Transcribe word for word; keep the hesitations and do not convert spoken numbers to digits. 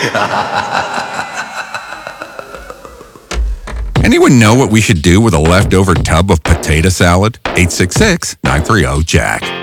Anyone know what we should do with a leftover tub of potato salad? eight six six, nine three zero, Jack.